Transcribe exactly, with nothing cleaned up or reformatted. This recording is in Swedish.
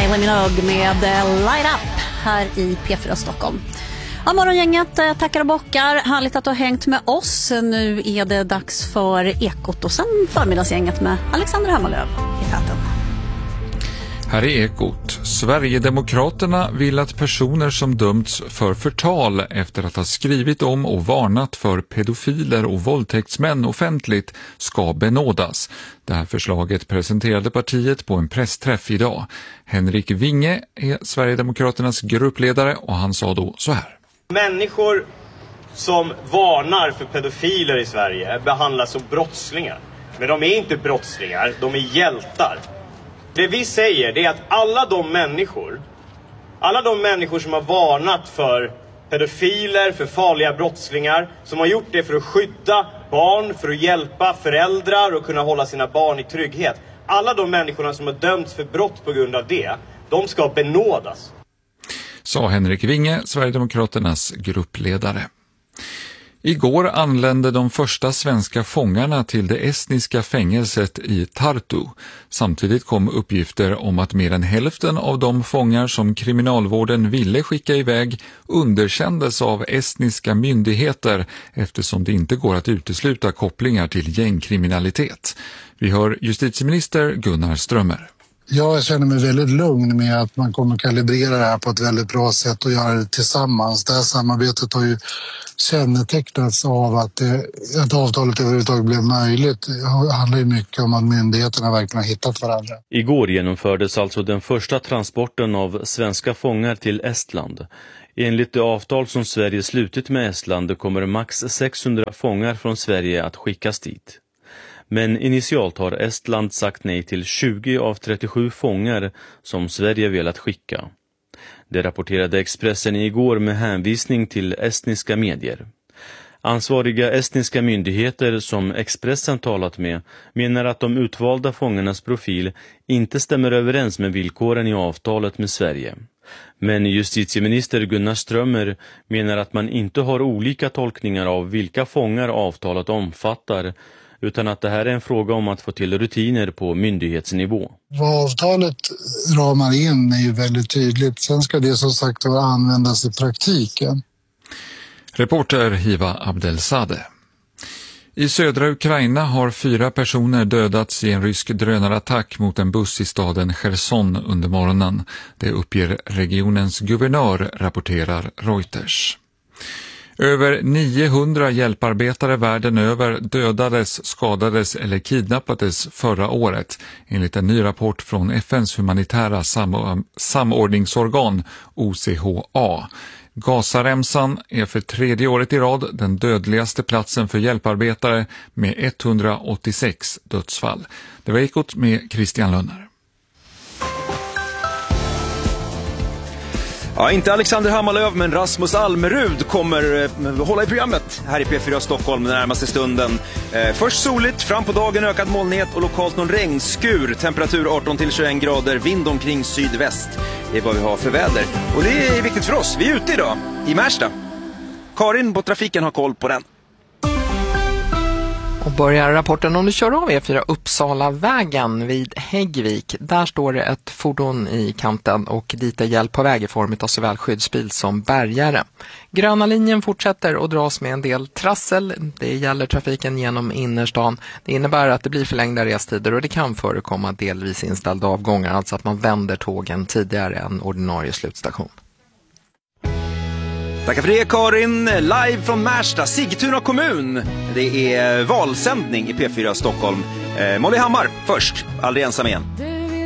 Kylie Minogue med Light Up här i P fyra Stockholm. Ja, morgongänget tackar och bockar. Härligt att du har hängt med oss. Nu är det dags för Ekot och sen förmiddagsgänget med Alexander Hammarlöv i täten. Här är Ekot. Sverigedemokraterna vill att personer som dömts för förtal efter att ha skrivit om och varnat för pedofiler och våldtäktsmän offentligt ska benådas. Det här förslaget presenterade partiet på en pressträff idag. Henrik Winge är Sverigedemokraternas gruppledare och han sa då så här. Människor som varnar för pedofiler i Sverige behandlas som brottslingar. Men de är inte brottslingar, de är hjältar. Det vi säger det är att alla de människor, alla de människor som har varnat för pedofiler, för farliga brottslingar, som har gjort det för att skydda barn, för att hjälpa föräldrar och kunna hålla sina barn i trygghet. Alla de människorna som har dömts för brott på grund av det, de ska benådas. Sa Henrik Winge, Sverigedemokraternas gruppledare. Igår anlände de första svenska fångarna till det estniska fängelset i Tartu. Samtidigt kom uppgifter om att mer än hälften av de fångar som kriminalvården ville skicka iväg underkändes av estniska myndigheter eftersom det inte går att utesluta kopplingar till gängkriminalitet. Vi hör justitieminister Gunnar Strömmer. Jag känner mig väldigt lugn med att man kommer kalibrera det här på ett väldigt bra sätt och göra det tillsammans. Det här samarbetet har ju kännetecknats av att, det, att avtalet överhuvudtaget blev möjligt. Det handlar ju mycket om att myndigheterna verkligen har hittat varandra. Igår genomfördes alltså den första transporten av svenska fångar till Estland. Enligt det avtal som Sverige slutit med Estland kommer max sexhundra fångar från Sverige att skickas dit. Men initialt har Estland sagt nej till tjugo av trettiosju fångar som Sverige velat skicka. Det rapporterade Expressen igår med hänvisning till estniska medier. Ansvariga estniska myndigheter som Expressen talat med menar att de utvalda fångarnas profil inte stämmer överens med villkoren i avtalet med Sverige. Men justitieminister Gunnar Strömmer menar att man inte har olika tolkningar av vilka fångar avtalet omfattar, utan att det här är en fråga om att få till rutiner på myndighetsnivå. Vad avtalet ramar in är ju väldigt tydligt. Sen ska det som sagt användas i praktiken. Reporter Hiva Abdelzadeh. I södra Ukraina har fyra personer dödats i en rysk drönarattack mot en buss i staden Cherson under morgonen. Det uppger regionens guvernör, rapporterar Reuters. Över niohundra hjälparbetare världen över dödades, skadades eller kidnappades förra året, enligt en ny rapport från F N:s humanitära sam- samordningsorgan O C H A. Gazaremsan är för tredje året i rad den dödligaste platsen för hjälparbetare med etthundraåttiosex dödsfall. Det var Ekot med Christian Lönner. Ja, inte Alexander Hammarlöv, men Rasmus Almerud kommer eh, hålla i programmet här i P fyra Stockholm den närmaste stunden. Eh, först soligt, fram på dagen ökad molnighet och lokalt någon regnskur. Temperatur arton till tjugoen grader, vind omkring sydväst. Det är vad vi har för väder. Och det är viktigt för oss. Vi är ute idag i Märsta. Karin på trafiken har koll på den. Och börjar rapporten om du kör av E fyra Uppsala-vägen vid Häggvik. Där står det ett fordon i kanten och dit är hjälp på väg i form av såväl skyddsbil som bärgare. Gröna linjen fortsätter att dras med en del trassel. Det gäller trafiken genom innerstan. Det innebär att det blir förlängda restider och det kan förekomma delvis inställda avgångar. Alltså att man vänder tågen tidigare än ordinarie slutstation. Tack för det, Karin. Live från Märsta, Sigtuna kommun. Det är valsändning i P fyra Stockholm. Eh, Molly Hammar först, aldrig ensam igen.